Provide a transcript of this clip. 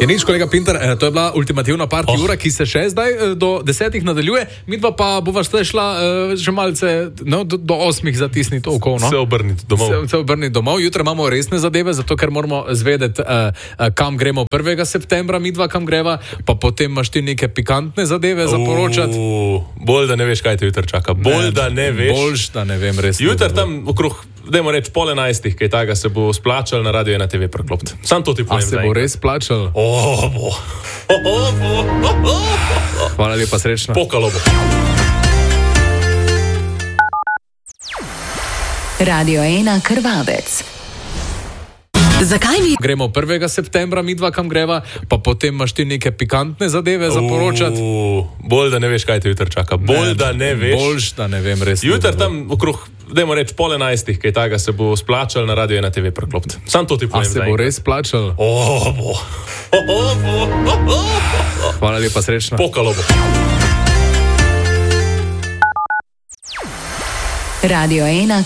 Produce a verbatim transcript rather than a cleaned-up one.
Je nič, kolega Pinter, eh, to je bila ultimativna party oh. ura, ki se še zdaj eh, do desetih nadaljuje, midva pa bova zdaj šla eh, že malce no, do, do osmih zatisniti oko. No? Se obrniti domov. Se, se obrniti domov. Jutri imamo resne zadeve, zato ker moramo zvedeti, eh, kam gremo prvega septembra, midva kam greva, pa potem imaš ti neke pikantne zadeve za poročati. Bolj, da ne veš, kaj te jutri čaka. Bolj, ne, da ne veš. Boljš, da ne vem res. Jutri tam okrog, dajmo reči, pol enajstih, kaj taga se bo splačal na Radio ena te ve preklopiti. Sam to ti povem. A se bo res splačal? Oh, bo. Oh, oh, oh, oh, oh. Hvala lepa, srečno. Pokalo bo. Radio ena Krvavec. Zakaj mi gremo prvega septembra, midva kam greva, pa potem imaš ti neke pikantne zadeve za poročati. Bolj, da ne veš, kaj te jutri čaka. Bolj, ne, da ne veš. Boljš, da ne vem res. Jutri tam okrog, dajmo reči, pol enajstih, kaj taga se bo splačal na Radio ena te ve preklopiti. Sam to ti povem. A se bo res splačal? Oh, bo. Oh, oh, oh, oh, oh. Hvala lepa, srečno. Pokalo bo. Radio ena